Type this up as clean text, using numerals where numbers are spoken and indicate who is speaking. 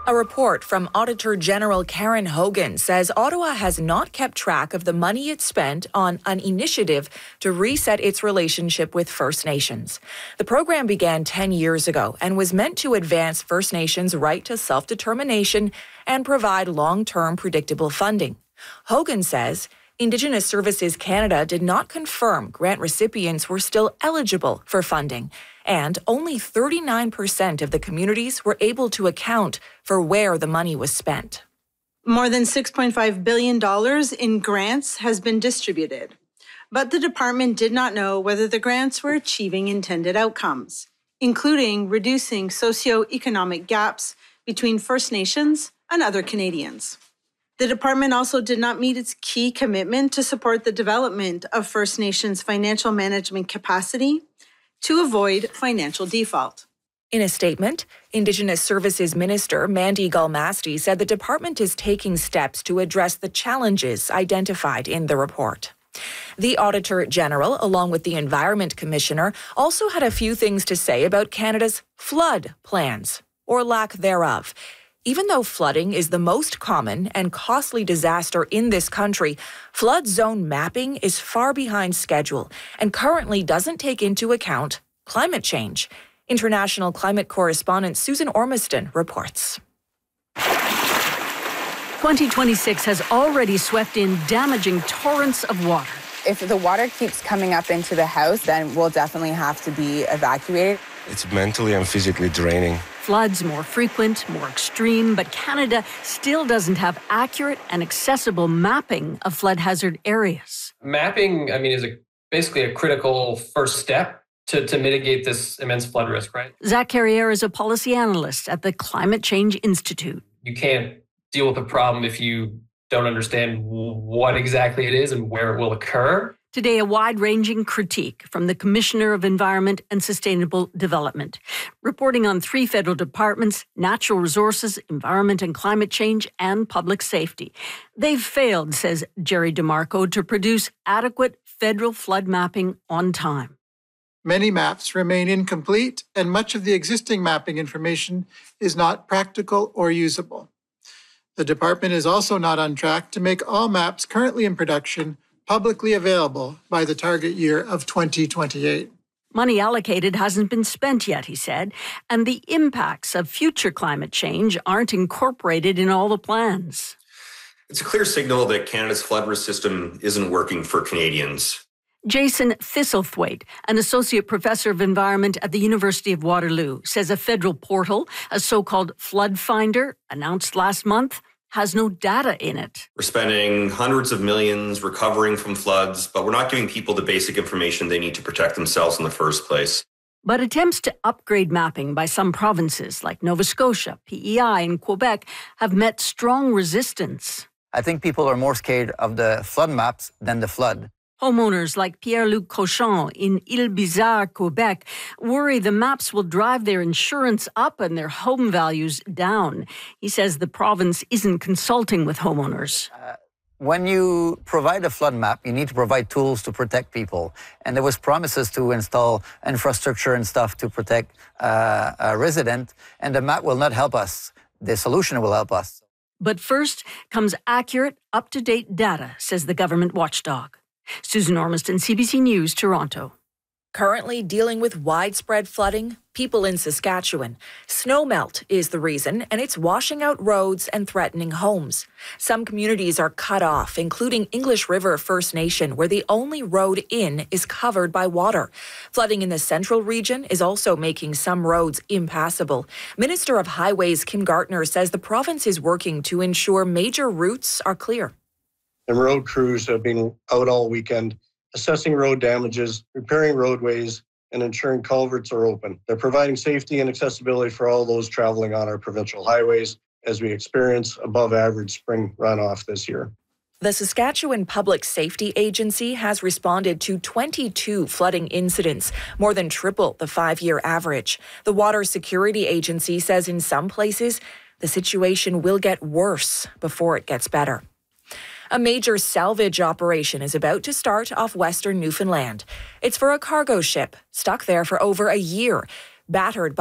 Speaker 1: A report from Auditor General Karen Hogan says Ottawa has not kept track of the money it spent on an initiative to reset its relationship with First Nations. The program began 10 years ago and was meant to advance First Nations' right to self-determination and provide long-term predictable funding. Hogan says Indigenous Services Canada did not confirm grant recipients were still eligible for funding, and only 39% of the communities were able to account for where the money was spent.
Speaker 2: More than $6.5 billion in grants has been distributed, but the department did not know whether the grants were achieving intended outcomes, including reducing socioeconomic gaps between First Nations and other Canadians. The department also did not meet its key commitment to support the development of First Nations financial management capacity to avoid financial default.
Speaker 1: In a statement, Indigenous Services Minister Mandy Galmasti said the department is taking steps to address the challenges identified in the report. The Auditor General, along with the Environment Commissioner, also had a few things to say about Canada's flood plans, or lack thereof. Even though flooding is the most common and costly disaster in this country, flood zone mapping is far behind schedule and currently doesn't take into account climate change. International climate correspondent Susan Ormiston reports.
Speaker 3: 2026 has already swept in damaging torrents of water.
Speaker 4: If the water keeps coming up into the house, then we'll definitely have to be evacuated.
Speaker 5: It's mentally and physically draining.
Speaker 3: Floods more frequent, more extreme, but Canada still doesn't have accurate and accessible mapping of flood hazard areas.
Speaker 6: Mapping, is basically a critical first step to mitigate this immense flood risk, right?
Speaker 3: Zach Carriere is a policy analyst at the Climate Change Institute.
Speaker 6: You can't deal with a problem if you don't understand what exactly it is and where it will occur.
Speaker 3: Today, a wide-ranging critique from the Commissioner of Environment and Sustainable Development, reporting on 3 federal departments: natural resources, environment and climate change, and public safety. They've failed, says Jerry DeMarco, to produce adequate federal flood mapping on time.
Speaker 7: Many maps remain incomplete, and much of the existing mapping information is not practical or usable. The department is also not on track to make all maps currently in production publicly available by the target year of 2028.
Speaker 3: Money allocated hasn't been spent yet, he said, and the impacts of future climate change aren't incorporated in all the plans.
Speaker 8: It's a clear signal that Canada's flood risk system isn't working for Canadians.
Speaker 3: Jason Thistlethwaite, an associate professor of environment at the University of Waterloo, says a federal portal, a so-called flood finder, announced last month, has no data in it.
Speaker 8: We're spending hundreds of millions recovering from floods, but we're not giving people the basic information they need to protect themselves in the first place.
Speaker 3: But attempts to upgrade mapping by some provinces like Nova Scotia, PEI, and Quebec have met strong resistance.
Speaker 9: I think people are more scared of the flood maps than the flood.
Speaker 3: Homeowners like Pierre-Luc Cochon in Île-Bizarre, Quebec, worry the maps will drive their insurance up and their home values down. He says the province isn't consulting with homeowners.
Speaker 9: When you provide a flood map, you need to provide tools to protect people. And there was promises to install infrastructure and stuff to protect a resident, and the map will not help us. The solution will help us.
Speaker 3: But first comes accurate, up-to-date data, says the government watchdog. Susan Ormiston, CBC News, Toronto.
Speaker 1: Currently dealing with widespread flooding, people in Saskatchewan. Snowmelt is the reason, and it's washing out roads and threatening homes. Some communities are cut off, including English River First Nation, where the only road in is covered by water. Flooding in the central region is also making some roads impassable. Minister of Highways Kim Gartner says the province is working to ensure major routes are clear.
Speaker 10: And road crews have been out all weekend assessing road damages, repairing roadways, and ensuring culverts are open. They're providing safety and accessibility for all those traveling on our provincial highways as we experience above average spring runoff this year.
Speaker 1: The Saskatchewan Public Safety Agency has responded to 22 flooding incidents, more than triple the 5-year average. The Water Security Agency says in some places, the situation will get worse before it gets better. A major salvage operation is about to start off Western Newfoundland. It's for a cargo ship stuck there for over a year, battered by